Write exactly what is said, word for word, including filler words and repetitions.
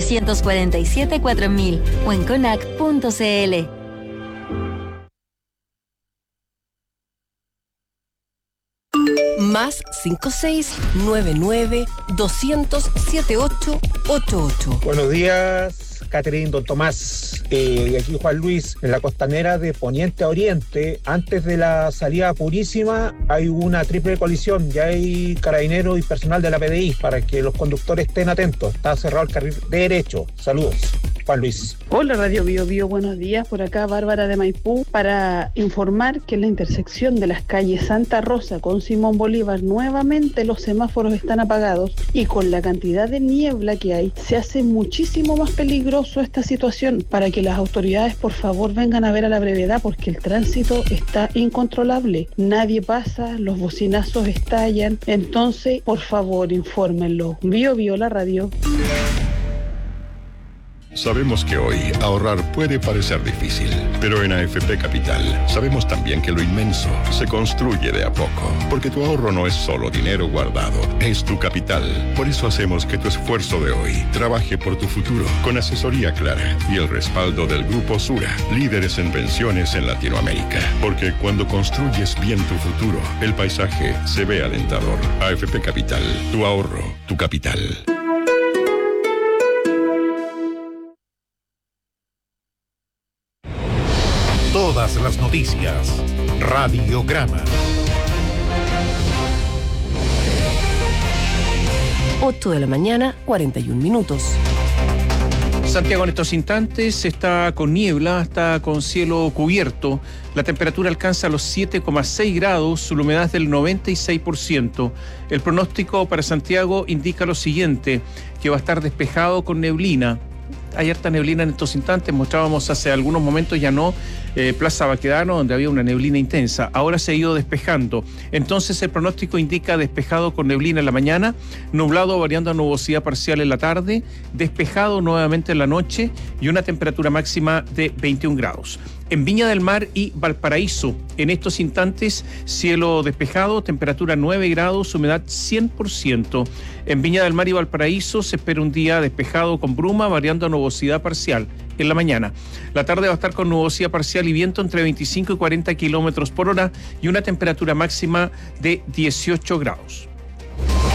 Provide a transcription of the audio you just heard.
novecientos cuarenta y siete cuatro mil o en conac punto cl. Más cinco seis nueve nueve dos cero cero siete ocho ocho ocho. Buenos días, Catherine, don Tomás. Eh, y aquí Juan Luis. En la costanera de Poniente a Oriente, antes de la salida a Purísima, hay una triple colisión. Ya hay carabineros y personal de la P D I para que los conductores estén atentos. Está cerrado el carril derecho. Saludos. Juan Luis. Hola Radio Bio Bio, buenos días. Por acá Bárbara de Maipú para informar que en la intersección de las calles Santa Rosa con Simón Bolívar nuevamente los semáforos están apagados y con la cantidad de niebla que hay se hace muchísimo más peligroso esta situación, para que las autoridades por favor vengan a ver a la brevedad porque el tránsito está incontrolable. Nadie pasa, los bocinazos estallan, entonces por favor infórmenlo. Bio Bio, la radio. Sabemos que hoy ahorrar puede parecer difícil, pero en A F P Capital sabemos también que lo inmenso se construye de a poco, porque tu ahorro no es solo dinero guardado, es tu capital. Por eso hacemos que tu esfuerzo de hoy trabaje por tu futuro, con asesoría clara y el respaldo del Grupo Sura, líderes en pensiones en Latinoamérica. Porque cuando construyes bien tu futuro, el paisaje se ve alentador. A F P Capital, tu ahorro, tu capital. Todas las noticias. Radiograma. ocho de la mañana, cuarenta y un minutos. Santiago en estos instantes está con niebla, está con cielo cubierto. La temperatura alcanza los siete coma seis grados, la humedad es del noventa y seis por ciento. El pronóstico para Santiago indica lo siguiente, que va a estar despejado con neblina. Hay harta neblina en estos instantes, mostrábamos hace algunos momentos ya no eh, Plaza Baquedano, donde había una neblina intensa, ahora se ha ido despejando. Entonces el pronóstico indica despejado con neblina en la mañana, nublado variando a nubosidad parcial en la tarde, despejado nuevamente en la noche y una temperatura máxima de veintiún grados. En Viña del Mar y Valparaíso, en estos instantes, cielo despejado, temperatura nueve grados, humedad cien por ciento. En Viña del Mar y Valparaíso se espera un día despejado con bruma, variando a nubosidad parcial en la mañana. La tarde va a estar con nubosidad parcial y viento entre veinticinco y cuarenta kilómetros por hora y una temperatura máxima de dieciocho grados.